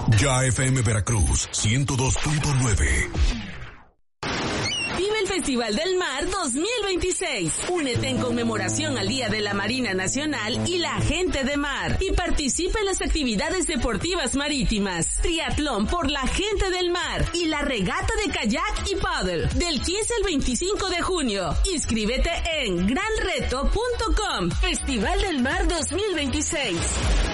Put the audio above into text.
Ya FM Veracruz 102.9. Vive el Festival del Mar 2026. Únete en conmemoración al Día de la Marina Nacional y la Gente de Mar y participa en las actividades deportivas marítimas, triatlón por la Gente del Mar y la regata de kayak y paddle del 15 al 25 de junio. Inscríbete en granreto.com. Festival del Mar 2026.